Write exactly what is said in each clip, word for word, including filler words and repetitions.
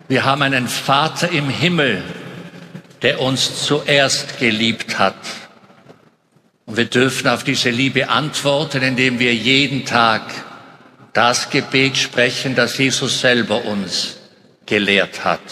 Wir haben einen Vater im Himmel, der uns zuerst geliebt hat. Und wir dürfen auf diese Liebe antworten, indem wir jeden Tag das Gebet sprechen, das Jesus selber uns gelehrt hat.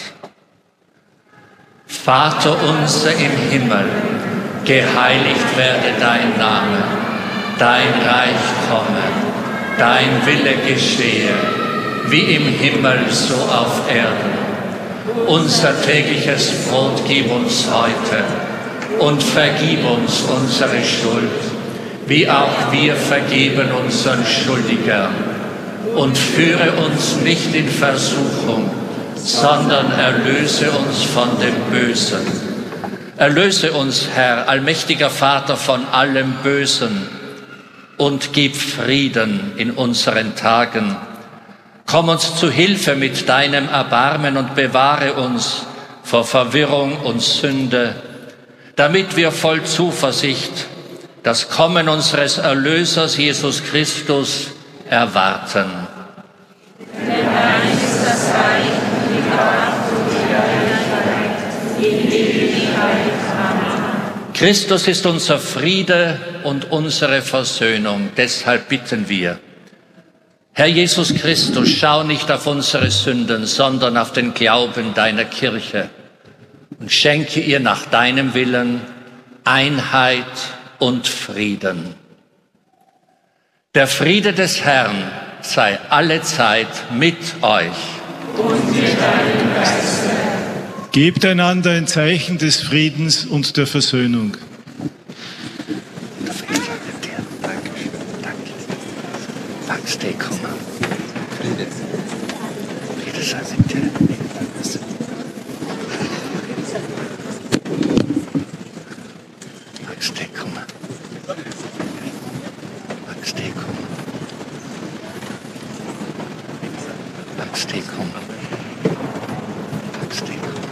Vater unser im Himmel, geheiligt werde dein Name, dein Reich komme, dein Wille geschehe, wie im Himmel so auf Erden. Unser tägliches Brot gib uns heute und vergib uns unsere Schuld, wie auch wir vergeben unseren Schuldigern. Und führe uns nicht in Versuchung, sondern erlöse uns von dem Bösen. Erlöse uns, Herr, allmächtiger Vater, von allem Bösen und gib Frieden in unseren Tagen. Komm uns zu Hilfe mit deinem Erbarmen und bewahre uns vor Verwirrung und Sünde, damit wir voll Zuversicht das Kommen unseres Erlösers Jesus Christus erwarten. Denn dein ist das Reich, die Kraft und die Herrlichkeit in Ewigkeit. Amen. Christus ist unser Friede und unsere Versöhnung. Deshalb bitten wir: Herr Jesus Christus, schau nicht auf unsere Sünden, sondern auf den Glauben deiner Kirche und schenke ihr nach deinem Willen Einheit und Frieden. Der Friede des Herrn sei allezeit mit euch. Und mit deinem Geiste. Gebt einander ein Zeichen des Friedens und der Versöhnung. Max, steh, komm mal. Friede. Friede sei mit dir. Max, steh, komm mal. Max, steh, komm mal. Max, steh, komm mal. Max, steh, komm mal.